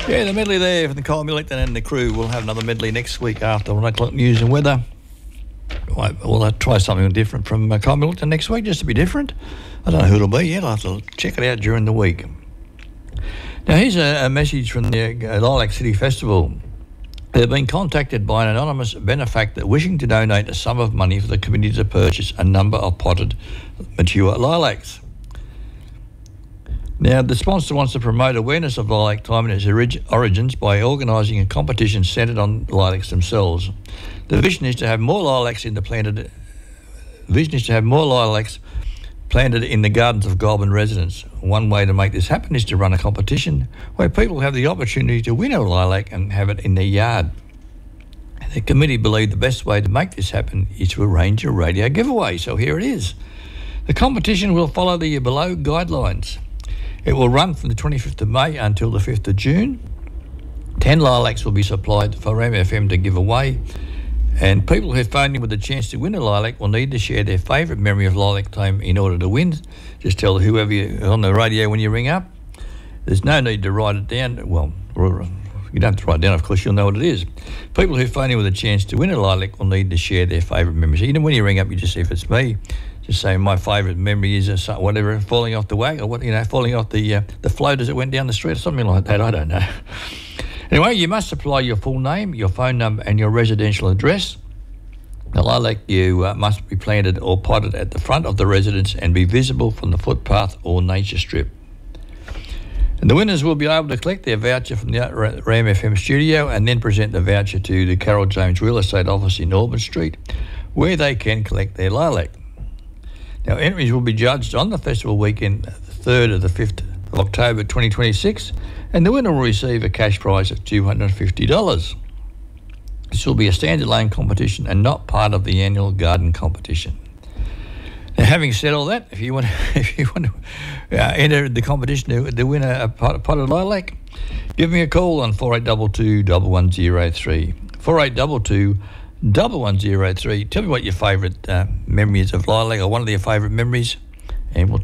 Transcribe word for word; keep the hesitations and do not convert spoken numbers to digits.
Yeah, the medley there from Kyle Millington and the crew. We'll have another medley next week after one o'clock news and weather. We'll uh, try something different from uh, Kyle Millington next week, just to be different. I don't know who it'll be yet. I'll have to check it out during the week. Now, here's a, a message from the uh, Lilac City Festival. They've been contacted by an anonymous benefactor wishing to donate a sum of money for the committee to purchase a number of potted mature lilacs. Now, the sponsor wants to promote awareness of lilac time and its orig- origins by organising a competition centred on lilacs themselves. The vision is to have more lilacs in the planted. Vision is to have more lilacs planted in the gardens of Goulburn residents. One way to make this happen is to run a competition where people have the opportunity to win a lilac and have it in their yard. The committee believe the best way to make this happen is to arrange a radio giveaway. So here it is. The competition will follow the below guidelines. It will run from the twenty-fifth of May until the fifth of June. Ten lilacs will be supplied for Ram F M to give away, and people who phone in with a chance to win a lilac will need to share their favourite memory of lilac time in order to win. Just tell whoever you on the radio when you ring up. There's no need to write it down. Well, you don't have to write it down, of course, you'll know what it is. People who phone in with a chance to win a lilac will need to share their favourite memories. You know, when you ring up, you just say, if it's me, just say my favourite memory is a, whatever, falling off the wagon, or what, you know, falling off the uh, the float as it went down the street, or something like that. I don't know. Anyway, you must supply your full name, your phone number, and your residential address. The lilac you uh, must be planted or potted at the front of the residence and be visible from the footpath or nature strip. And the winners will be able to collect their voucher from the Ram F M studio and then present the voucher to the Carol James Real Estate Office in Auburn Street, where they can collect their lilac. Now, entries will be judged on the festival weekend, the third of the fifth of October twenty twenty-six, and the winner will receive a cash prize of two hundred fifty dollars. This will be a standalone competition and not part of the annual garden competition. Now, having said all that, if you want, if you want to uh, enter the competition to, to win a, a pot, potted lilac, give me a call on four eight two two, one one zero three. four eight two two, one one zero three. Tell me what your favourite uh, memory is of lilac, or one of your favourite memories, and we'll